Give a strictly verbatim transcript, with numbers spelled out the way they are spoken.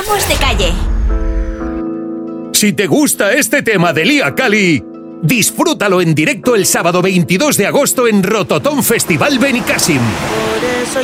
Vamos de calle. Si te gusta este tema de Lia Kali, disfrútalo en directo el sábado veintidós de agosto en Rototom Festival Benicàssim. Por eso